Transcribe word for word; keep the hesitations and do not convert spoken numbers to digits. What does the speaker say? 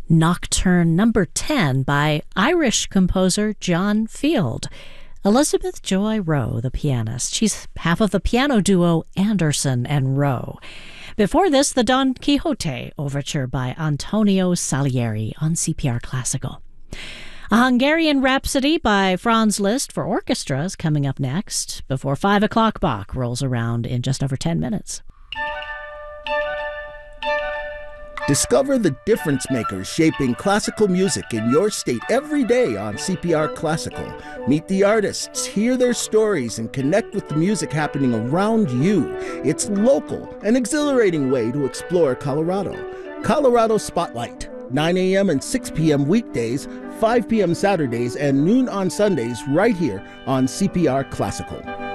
Nocturne Number ten by Irish composer John Field. Elizabeth Joy Rowe, the pianist. She's half of the piano duo Anderson and Rowe. Before this, the Don Quixote Overture by Antonio Salieri on C P R Classical. A Hungarian Rhapsody by Franz Liszt for orchestra is coming up next, before five o'clock Bach rolls around in just over ten minutes. Discover the difference makers shaping classical music in your state every day on C P R Classical. Meet the artists, hear their stories, and connect with the music happening around you. It's local, an exhilarating way to explore Colorado. Colorado Spotlight, nine a.m. and six p.m. weekdays, five p.m. Saturdays, and noon on Sundays right here on C P R Classical.